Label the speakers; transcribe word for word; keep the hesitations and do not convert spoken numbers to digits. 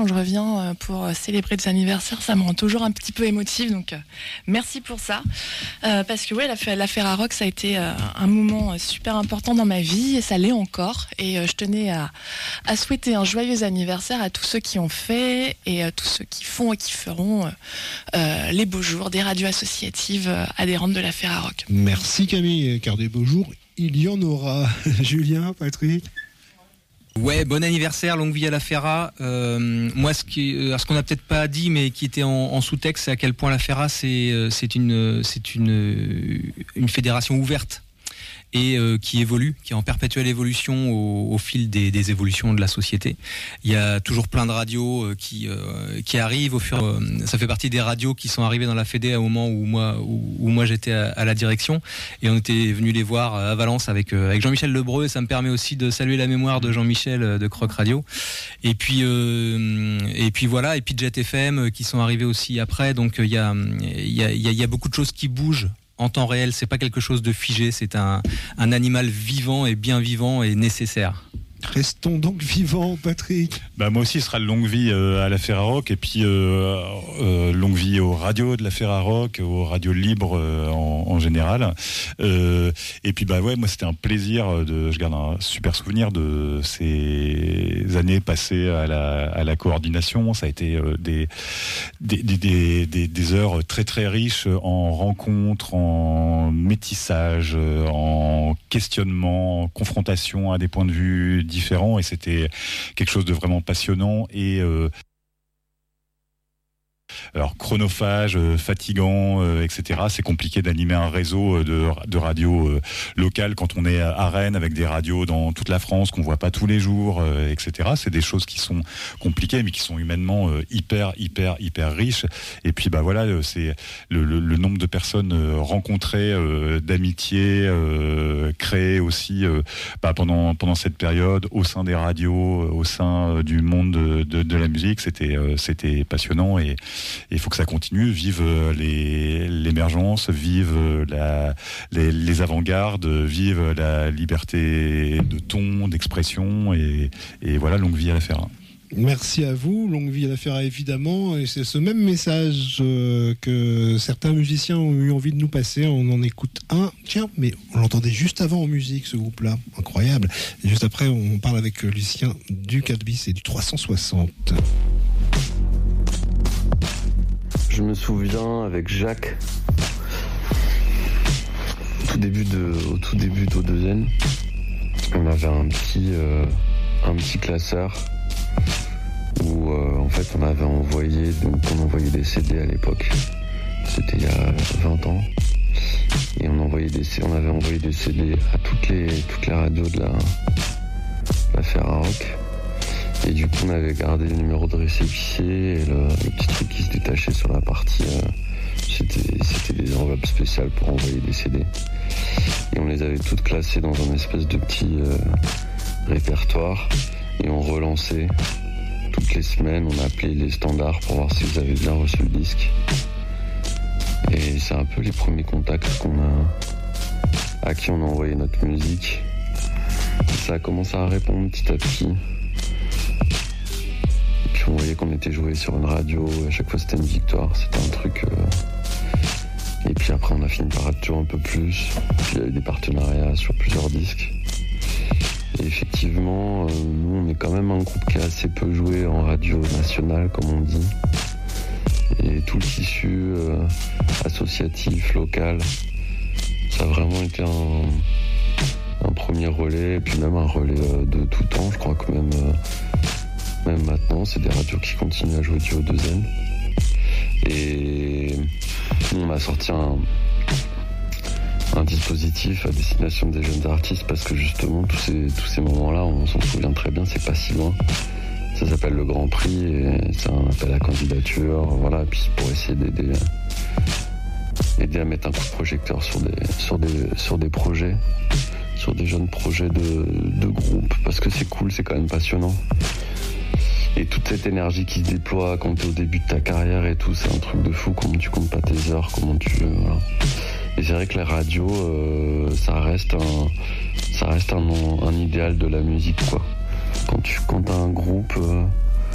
Speaker 1: quand je reviens pour célébrer des anniversaires. Ça me rend toujours un petit peu émotive, donc euh, merci pour ça. Euh, parce que ouais, la, la Ferrarock, ça a été euh, un moment super important dans ma vie et ça l'est encore. Et euh, je tenais à, à souhaiter un joyeux anniversaire à tous ceux qui ont fait et à tous ceux qui font et qui feront euh, euh, les beaux jours des radios associatives euh, adhérentes de la Ferrarock.
Speaker 2: Merci Camille, car des beaux jours, il y en aura. Julien, Patrick?
Speaker 3: Ouais, bon anniversaire, longue vie à la Ferra. Euh, moi, ce, qui, euh, ce qu'on n'a peut-être pas dit, mais qui était en, en sous-texte, c'est à quel point la Ferra, c'est, euh, c'est, une, c'est une, une fédération ouverte et euh, qui évolue, qui est en perpétuelle évolution au, au fil des, des évolutions de la société. Il y a toujours plein de radios euh, qui euh, qui arrivent au fur. Euh, ça fait partie des radios qui sont arrivées dans la Fédé au moment où moi où, où moi j'étais à, à la direction et on était venu les voir à Valence avec euh, avec Jean-Michel Lebreu. Et ça me permet aussi de saluer la mémoire de Jean-Michel euh, de Croc Radio. Et puis euh, et puis voilà et puis Jet F M euh, qui sont arrivés aussi après. Donc il y a il y a il y a, il y a beaucoup de choses qui bougent en temps réel, c'est pas quelque chose de figé, c'est un, un animal vivant et bien vivant et nécessaire.
Speaker 2: Restons donc vivants, Patrick.
Speaker 4: Bah moi aussi, ce sera longue vie euh, à la Ferrarock et puis euh, euh, longue vie aux radios de la Ferrarock, aux radios libres euh, en, en général. Euh, et puis bah ouais, moi c'était un plaisir de, je garde un super souvenir de ces années passées à la, à la coordination. Ça a été euh, des, des, des, des, des heures très très riches en rencontres, en métissage, en questionnement, en confrontation à des points de vue différents et c'était quelque chose de vraiment passionnant et euh, alors chronophage, euh, fatigant, euh, et cetera. C'est compliqué d'animer un réseau de, de radios euh, locales quand on est à Rennes avec des radios dans toute la France qu'on voit pas tous les jours, euh, et cetera. C'est des choses qui sont compliquées mais qui sont humainement euh, hyper, hyper, hyper riches. Et puis bah voilà, c'est le, le, le nombre de personnes euh, rencontrées, euh, d'amitié euh, créées aussi euh, bah, pendant pendant cette période au sein des radios, au sein euh, du monde de, de, de la musique. C'était euh, c'était passionnant et il faut que ça continue. Vive les, l'émergence, vive la, les, les avant-gardes, vive la liberté de ton, d'expression et, et voilà, longue vie à la Ferra.
Speaker 2: Merci à vous, longue vie à la Ferra évidemment, et c'est ce même message euh, que certains musiciens ont eu envie de nous passer. On en écoute un, tiens, mais on l'entendait juste avant en musique ce groupe-là, incroyable. Et juste après on parle avec Lucien du quatre bis et du trois cent soixante.
Speaker 5: Je me souviens avec Jacques, au tout début de, au tout début d'O deux N, on avait un petit, euh, un petit classeur où euh, en fait on avait envoyé, donc on envoyait des C D à l'époque. C'était il y a vingt ans. Et on envoyait des, on avait envoyé des C D à toutes les, toutes les radios de la, la Ferrarock. Et du coup, on avait gardé le numéro de récépissé et le, le petit truc qui se détachait sur la partie. Euh, c'était, c'était des enveloppes spéciales pour envoyer des C D. Et on les avait toutes classées dans un espèce de petit euh, répertoire. Et on relançait toutes les semaines. On appelait les standards pour voir si vous avez bien reçu le disque. Et c'est un peu les premiers contacts qu'on a, à qui on a envoyé notre musique. Et ça a commencé à répondre petit à petit. Puis on voyait qu'on était joué sur une radio, à chaque fois c'était une victoire, c'était un truc... Euh... Et puis après on a fini par être toujours un peu plus, puis il y a eu des partenariats sur plusieurs disques. Et effectivement, euh, nous on est quand même un groupe qui a assez peu joué en radio nationale, comme on dit. Et tout le tissu euh, associatif, local, ça a vraiment été un, un premier relais, et puis même un relais euh, de tout temps, je crois que même... Euh, Même maintenant, c'est des radios qui continuent à jouer du O deux N. Et on a sorti un, un dispositif à destination des jeunes artistes parce que justement, tous ces, tous ces moments-là, on s'en souvient très bien, c'est pas si loin. Ça s'appelle le Grand Prix et c'est un appel à candidature. Voilà, puis pour essayer d'aider, aider à mettre un coup de projecteur sur des, sur des, sur des projets, sur des jeunes projets de, de groupe parce que c'est cool, c'est quand même passionnant. Et toute cette énergie qui se déploie quand t'es au début de ta carrière et tout, c'est un truc de fou, comment tu comptes pas tes heures, comment tu... Voilà. Et c'est vrai que la radio, euh, ça reste un, ça reste un, un idéal de la musique, quoi. Quand tu, quand t'as un groupe, euh,